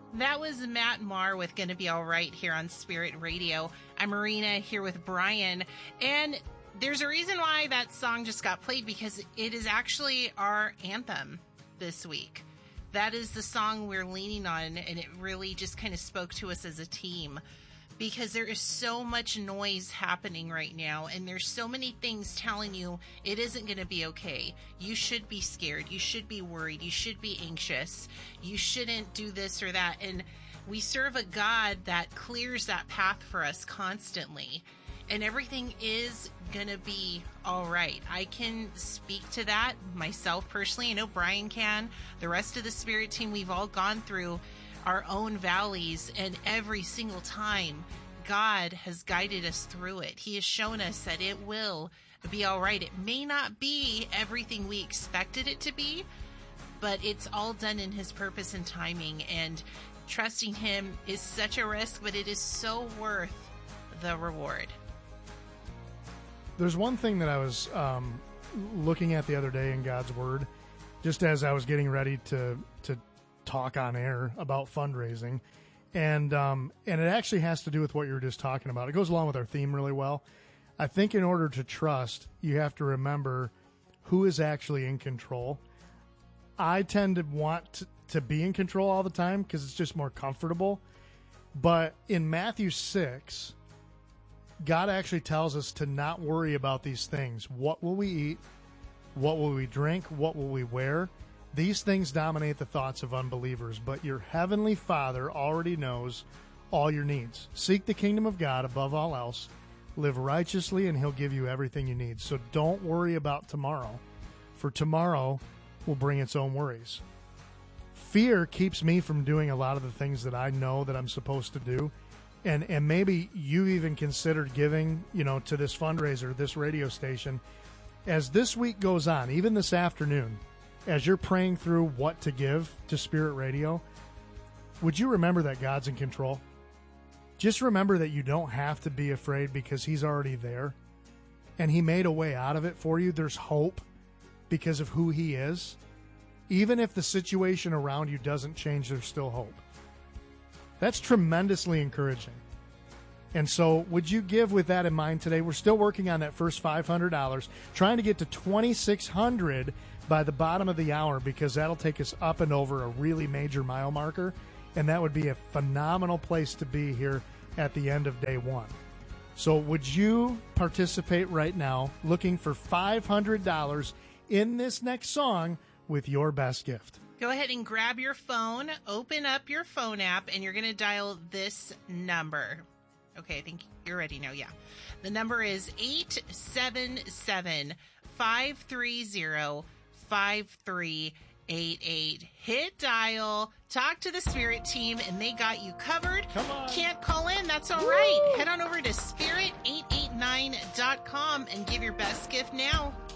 That was Matt Maher with Gonna Be All Right here on Spirit Radio. I'm Marina here with Brian, and there's a reason why that song just got played, because it is actually our anthem this week. That is the song we're leaning on, and it really just kind of spoke to us as a team, because there is so much noise happening right now, and there's so many things telling you it isn't going to be okay. You should be scared. You should be worried. You should be anxious. You shouldn't do this or that. And we serve a God that clears that path for us constantly, and everything is going to be all right. I can speak to that myself personally. I know Brian can. The rest of the Spirit team, we've all gone through our own valleys, and every single time God has guided us through it. He has shown us that it will be all right. It may not be everything we expected it to be, but it's all done in His purpose and timing, and trusting Him is such a risk, but it is so worth the reward. There's one thing that I was looking at the other day in God's Word, just as I was getting ready to talk on air about fundraising, and it actually has to do with what you were just talking about. It goes along with our theme really well. I think in order to trust, you have to remember who is actually in control. I tend to want to be in control all the time because it's just more comfortable. But in Matthew 6, God actually tells us to not worry about these things. What will we eat? What will we drink? What will we wear? These things dominate the thoughts of unbelievers, but your heavenly Father already knows all your needs. Seek the kingdom of God above all else. Live righteously, and He'll give you everything you need. So don't worry about tomorrow, for tomorrow will bring its own worries. Fear keeps me from doing a lot of the things that I know that I'm supposed to do. And maybe you even considered giving, to this fundraiser, this radio station. As this week goes on, even this afternoon, as you're praying through what to give to Spirit Radio, would you remember that God's in control? Just remember that you don't have to be afraid, because He's already there, and He made a way out of it for you. There's hope because of who He is. Even if the situation around you doesn't change, there's still hope. That's tremendously encouraging. And so would you give with that in mind today? We're still working on that first $500, trying to get to $2,600 by the bottom of the hour, because that'll take us up and over a really major mile marker, and that would be a phenomenal place to be here at the end of day one. So would you participate right now, looking for $500 in this next song with your best gift? Go ahead and grab your phone, open up your phone app, and you're going to dial this number. Okay, I think you're ready now. Yeah. The number is 877-530-5388. Hit dial, talk to the Spirit team, and they got you covered. Come on. Can't call in? That's all right. Head on over to spirit889.com and give your best gift now.